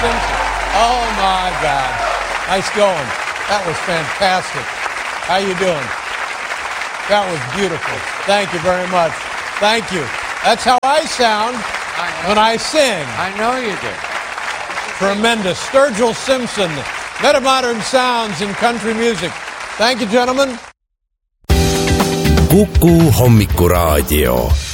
Simpson. Oh, my God. Nice going. That was fantastic. How you doing? That was beautiful. Thank you very much. Thank you. That's how I sound when I sing. I know you do. Tremendous. Sturgill Simpson, Metamodern Sounds in Country Music. Thank you, gentlemen. Kuku Hommikuraadio.